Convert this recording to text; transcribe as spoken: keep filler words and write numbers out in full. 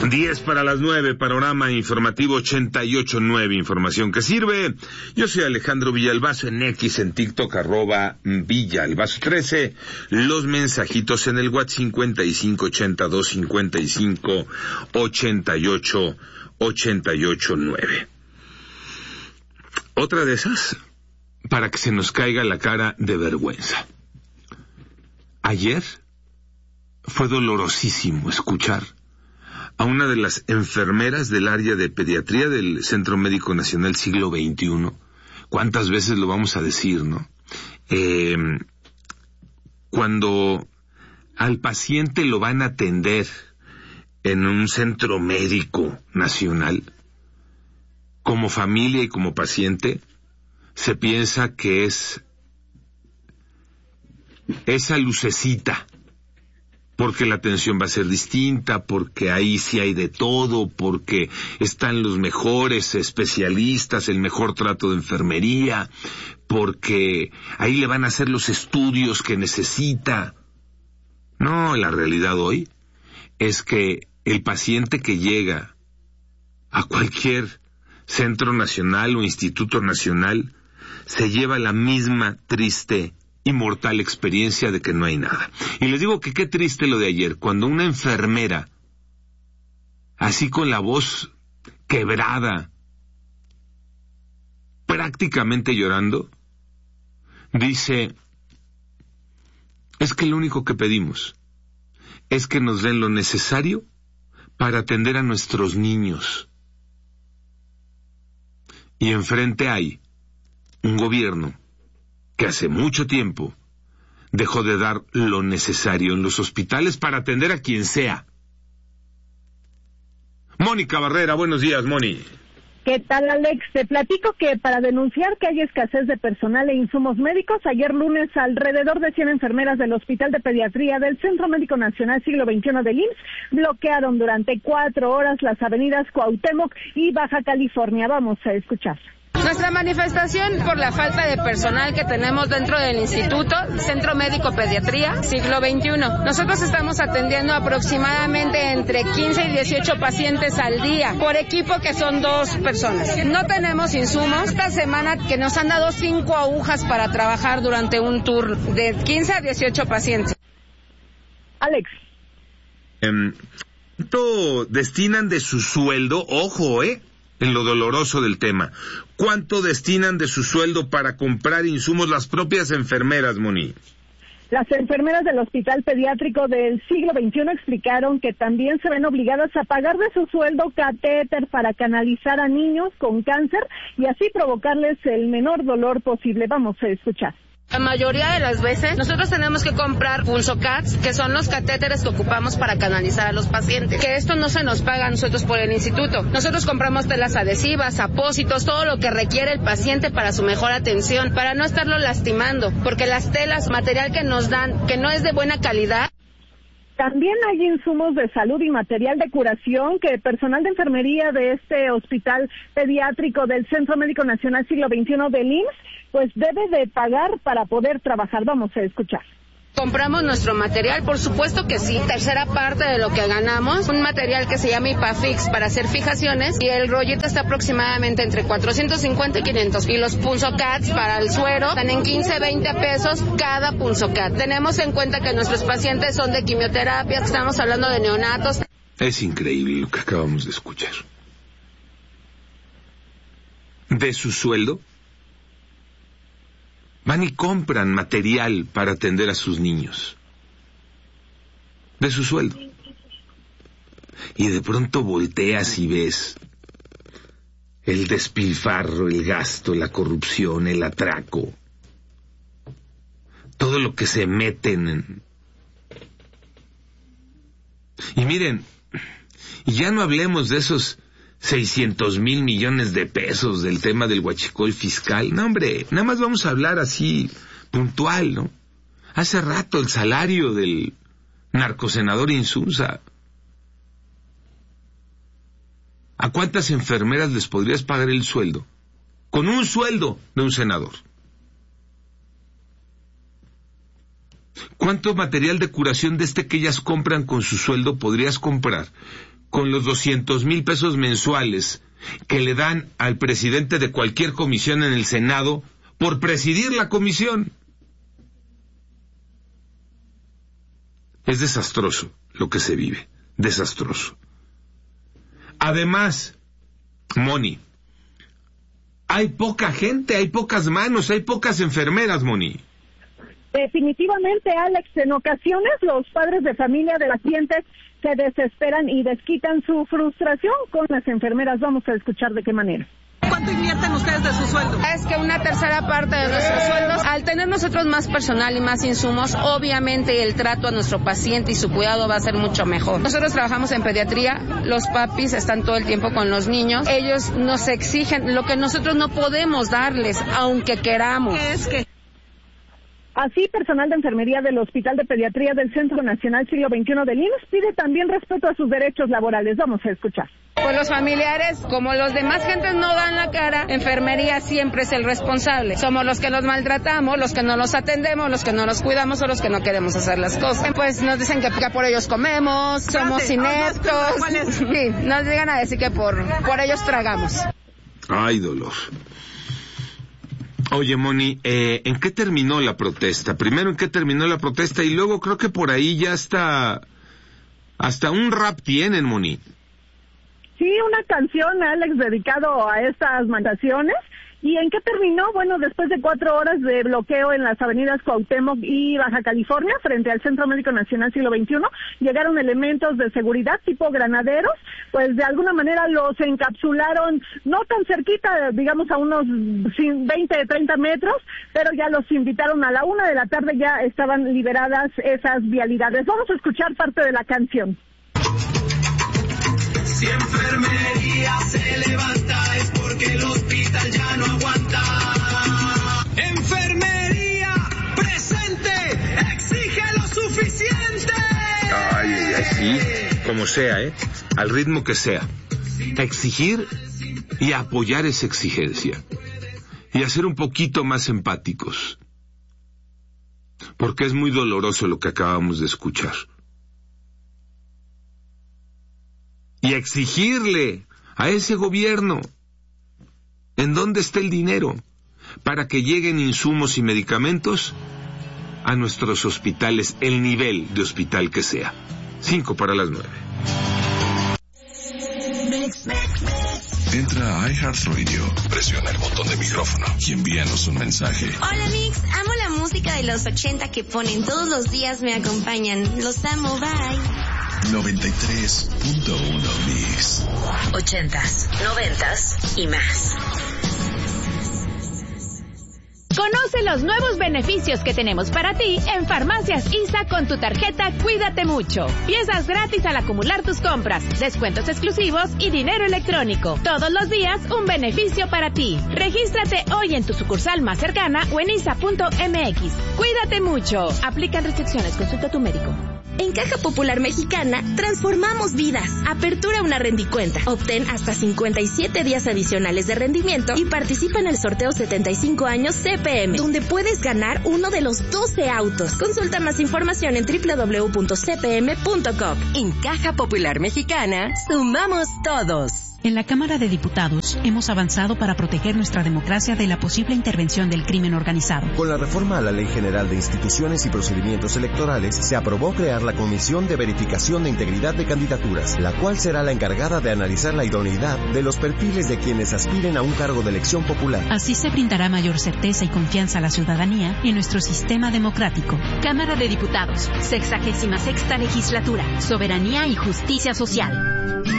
Diez para las nueve, panorama informativo ochenta y ocho nueve, información que sirve. Yo soy Alejandro Villalbazo, en X, en TikTok, arroba Villalbazo trece. Los mensajitos en el WhatsApp cincuenta y cinco ochenta y dos cincuenta y cinco ochenta y ocho ochenta y ocho nueve. Otra de esas, para que se nos caiga la cara de vergüenza. Ayer fue dolorosísimo escuchar a una de las enfermeras del área de pediatría del Centro Médico Nacional Siglo veintiuno. ¿Cuántas veces lo vamos a decir, no? Eh, cuando al paciente lo van a atender en un centro médico nacional, como familia y como paciente, se piensa que es esa lucecita, porque la atención va a ser distinta, porque ahí sí hay de todo, porque están los mejores especialistas, el mejor trato de enfermería, porque ahí le van a hacer los estudios que necesita. No, la realidad hoy es que el paciente que llega a cualquier centro nacional o instituto nacional se lleva la misma triste y mortal experiencia de que no hay nada. Y les digo que qué triste lo de ayer, cuando una enfermera, así con la voz quebrada, prácticamente llorando, dice: es que lo único que pedimos es que nos den lo necesario para atender a nuestros niños. Y enfrente hay un gobierno que hace mucho tiempo dejó de dar lo necesario en los hospitales para atender a quien sea. Mónica Barrera, buenos días, Moni. ¿Qué tal, Alex? Te platico que para denunciar que hay escasez de personal e insumos médicos, ayer lunes alrededor de cien enfermeras del Hospital de Pediatría del Centro Médico Nacional Siglo veintiuno del I M S S bloquearon durante cuatro horas las avenidas Cuauhtémoc y Baja California. Vamos a escuchar. Nuestra manifestación por la falta de personal que tenemos dentro del Instituto Centro Médico Pediatría Siglo veintiuno. Nosotros estamos atendiendo aproximadamente entre quince y dieciocho pacientes al día por equipo, que son dos personas. No tenemos insumos. Esta semana que nos han dado cinco agujas para trabajar durante un tour de quince a dieciocho pacientes. Alex. Um, ¿Cuánto destinan de su sueldo? Ojo, ¿eh? En lo doloroso del tema. ¿Cuánto destinan de su sueldo para comprar insumos las propias enfermeras, Moni? Las enfermeras del Hospital Pediátrico del Siglo veintiuno explicaron que también se ven obligadas a pagar de su sueldo catéter para canalizar a niños con cáncer y así provocarles el menor dolor posible. Vamos a escuchar. La mayoría de las veces nosotros tenemos que comprar pulsocats, que son los catéteres que ocupamos para canalizar a los pacientes, que esto no se nos paga a nosotros por el instituto. Nosotros compramos telas adhesivas, apósitos, todo lo que requiere el paciente para su mejor atención, para no estarlo lastimando, porque las telas, material que nos dan, que no es de buena calidad. También hay insumos de salud y material de curación que el personal de enfermería de este Hospital Pediátrico del Centro Médico Nacional Siglo veintiuno del I M S S pues debe de pagar para poder trabajar. Vamos a escuchar. ¿Compramos nuestro material? Por supuesto que sí. Tercera parte de lo que ganamos, un material que se llama IPAFIX para hacer fijaciones, y el rollito está aproximadamente entre cuatrocientos cincuenta y quinientos. Y los punzocats para el suero están en quince, veinte pesos cada punzocat. Tenemos en cuenta que nuestros pacientes son de quimioterapia, estamos hablando de neonatos. Es increíble lo que acabamos de escuchar. De su sueldo van y compran material para atender a sus niños. De su sueldo. Y de pronto volteas y ves el despilfarro, el gasto, la corrupción, el atraco. Todo lo que se meten en... Y miren, y ya no hablemos de esos seiscientos mil millones de pesos del tema del huachicol fiscal. No, hombre, nada más vamos a hablar así, puntual, ¿no? Hace rato el salario del narcosenador Insunza. ¿A cuántas enfermeras les podrías pagar el sueldo? Con un sueldo de un senador. ¿Cuánto material de curación de este que ellas compran con su sueldo podrías comprar con los doscientos mil pesos mensuales que le dan al presidente de cualquier comisión en el Senado por presidir la comisión. Es desastroso lo que se vive, desastroso. Además, Moni, hay poca gente, hay pocas manos, hay pocas enfermeras, Moni. Definitivamente, Alex, en ocasiones los padres de familia de pacientes se desesperan y desquitan su frustración con las enfermeras. Vamos a escuchar de qué manera. ¿Cuánto invierten ustedes de su sueldo? Es que una tercera parte de nuestros sueldos, al tener nosotros más personal y más insumos, obviamente el trato a nuestro paciente y su cuidado va a ser mucho mejor. Nosotros trabajamos en pediatría, los papis están todo el tiempo con los niños, ellos nos exigen lo que nosotros no podemos darles, aunque queramos. Es que Así, personal de enfermería del Hospital de Pediatría del Centro Nacional Siglo veintiuno del I M S S pide también respeto a sus derechos laborales. Vamos a escuchar. Pues los familiares, como los demás gentes no dan la cara, enfermería siempre es el responsable. Somos los que los maltratamos, los que no los atendemos, los que no los cuidamos o los que no queremos hacer las cosas. Pues nos dicen que, que por ellos comemos, somos ineptos. Sí, nos llegan a decir que por, por ellos tragamos. Ay, dolor. Oye, Moni, eh, ¿en qué terminó la protesta? Primero, ¿en qué terminó la protesta? Y luego creo que por ahí ya está, hasta un rap tienen, Moni. Sí, una canción, Alex, dedicado a estas manifestaciones. ¿Y en qué terminó? Bueno, después de cuatro horas de bloqueo en las avenidas Cuauhtémoc y Baja California, frente al Centro Médico Nacional Siglo veintiuno, llegaron elementos de seguridad tipo granaderos, pues de alguna manera los encapsularon, no tan cerquita, digamos a unos veinte, treinta metros, pero ya los invitaron a la una de la tarde, ya estaban liberadas esas vialidades. Vamos a escuchar parte de la canción. Si enfermería se levanta es porque el hospital ya no aguanta. Enfermería presente, exige lo suficiente. Ay, ay, ay, sí, como sea, ¿eh? Al ritmo que sea. Exigir y apoyar esa exigencia. Y hacer un poquito más empáticos. Porque es muy doloroso lo que acabamos de escuchar. Y exigirle a ese gobierno en dónde está el dinero para que lleguen insumos y medicamentos a nuestros hospitales, el nivel de hospital que sea. Cinco para las nueve. Entra a iHeartRadio, presiona el botón de micrófono y envíanos un mensaje. Hola Mix, amo la música de los ochenta que ponen todos los días, me acompañan. Los amo, bye. noventa y tres punto uno Mix. Ochentas, noventas y más. Conoce los nuevos beneficios que tenemos para ti en Farmacias I S A con tu tarjeta Cuídate Mucho. Piezas gratis al acumular tus compras, descuentos exclusivos y dinero electrónico. Todos los días un beneficio para ti. Regístrate hoy en tu sucursal más cercana o en isa punto eme equis. Cuídate mucho. Aplican restricciones. Consulta a tu médico. En Caja Popular Mexicana, transformamos vidas. Apertura una rendicuenta. Obtén hasta cincuenta y siete días adicionales de rendimiento y participa en el sorteo setenta y cinco años C P M, donde puedes ganar uno de los doce autos. Consulta más información en doble u doble u doble u punto c p m punto com. En Caja Popular Mexicana, sumamos todos. En la Cámara de Diputados hemos avanzado para proteger nuestra democracia de la posible intervención del crimen organizado. Con la reforma a la Ley General de Instituciones y Procedimientos Electorales, se aprobó crear la Comisión de Verificación de Integridad de Candidaturas, la cual será la encargada de analizar la idoneidad de los perfiles de quienes aspiren a un cargo de elección popular. Así se brindará mayor certeza y confianza a la ciudadanía en nuestro sistema democrático. Cámara de Diputados, sexagésima sexta legislatura, soberanía y justicia social.